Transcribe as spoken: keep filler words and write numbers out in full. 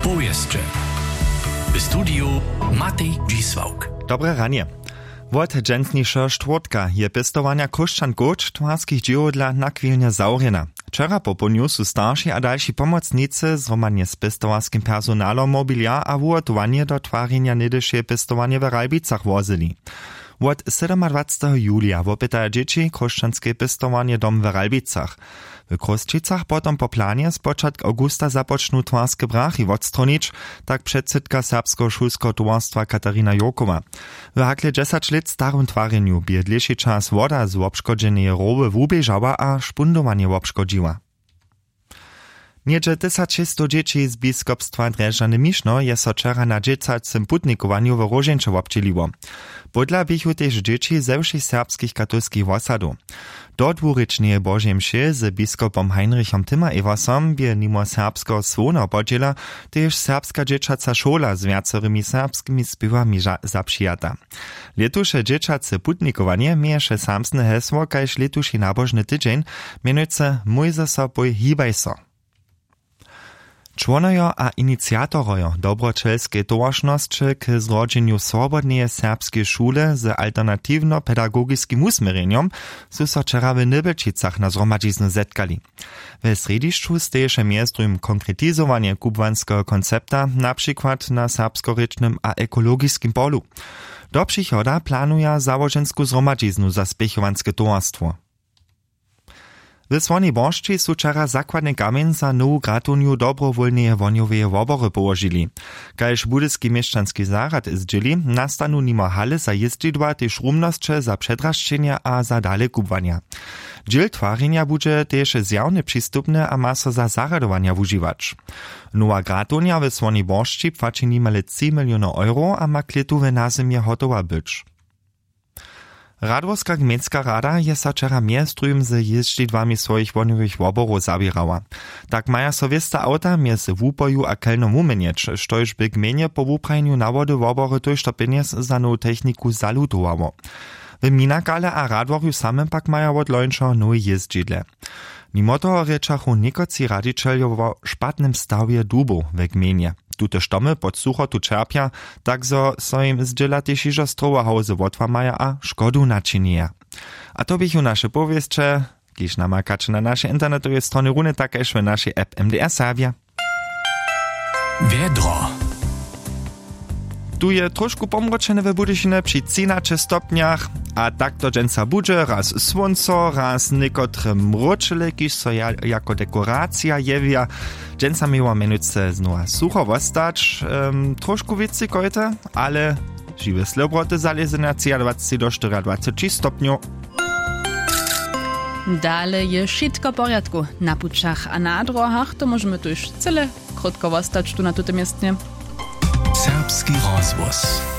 Powieszcze. W studiu Matej Dzisłauk. Dobre ranie. Wot dżęsniejsza czwartka je pestowania koszczan goć twarskich dzieł dla nakwilnia zaurjena. Wczera po południu su starsi a dalsi pomocnicy zromadnie z pestowarskim personalom mobilia a wuotowanie do twarenia niedysze pestowanie w Ralbicach wozili. Od dwudziestego siódmego julia wopytaja dzieci koszczanskie pestowanie dom w Ralbicach. W Krosčicach potom po planie z początku augusta zapoczną twarskie brachy odstronić, tak przedsydka serbskiego szulskiego towarstwa Katarina Jokowa. W hakle dziesięć lat starym twareniu biedlejszy czas woda z obszkodzenej rowy wubieżała a szpundowanie obszkodziła. Niedzie tysiąc dzieci z biskupstwa Dreżany Miszno je so wczera na dziecięcym putnikowaniu w Rożeńcze obczeliło. Podla bichu też dzieci ze všich serbskich katolskich osadów. Do dwurycznej Bożej mszy z biskupom Heinrichom Timmer-Eversom bie mimo serbskiego słona podziela też serbska dzieciaca szkola z wiacerymi serbskimi spiewami zapřijata. Letusze dzieciace putnikowanie mieješe samsne hesło, kajż letuši nabożny tydzień, mianujce Mój za soboj hibaj so. Członojo a inicjatorojo dobročelskiej towaršnosći k zrodzeniu swobodnej serbskiej szule z alternatywno-pedagogiskim usmiereniom su so wczera w Nybelčicach na zromadziznu zetkali. W središću steješe mjezdrum konkretizowanie kubwanskiego koncepta, na przykład na serbskorečnym a ekologiskim polu. Do przychoda planuje założensku zromadziznu za spěchovanské towarstwo. W Słonej Boszczy su wczera zakładny kamień za nowu gratuniu dobrowolneje wonioweje wobory położyli. Kajż budyski mieszczanski zarad zdzieli, nastanu nimo hale za jeździdła też rumnosće za przedraszczenia a za dale kubwania. Dziel twarenia bude też zjawne przystupne a ma so za zaradowania wužiwać. Nowa gratunia w Słonej Boszczy płaci nimale trzy miliony euro a ma kletu w nazimie hotowa być. Radworska gmejnska rada je sa wczera mjestrujum z jeździdłami swoich woniowych woborów zabierała. Tak maja so wiesta auta mjez wupoju a kelnom umenieć, štož by gmejnie po wuprajniu nawody wobory tojšto peniaz za nowu techniku zalutowało. W Minakale a Radworju samym pak maja od lończo nowe jeździdle. Mimo toho rečachu niekoci radiczeljo o špatnym stawie dubów w gmejnie. Tute štomy pod suchotu čerpja, tak zo so im zdziela też iżo strowohauzy wotwamaja a szkodu naczynieja. A to bychu nasze powieście, kiż namakacze na nasze internetowe strony runy, takeż w naszej app M D R Serbia. Wiedro. Tu je trošku pomročene w Budyšine przy trzynastu stopniach, a tak to dżęca budże, raz słonco, raz niekotre mroczele, kiż so ja, jako dekoracja jewia. Dżęca miała menujce znowa sucho wostać, um, trošku więcej kojte, ale żywe slobroty zależy na dwadzieścia do czterdziestu stopniów. Dale je wszystko w porządku. Na puczach a na drogach to możemy tu już cele krótko wostać tu na tym miejscu. Serbski rozwóz.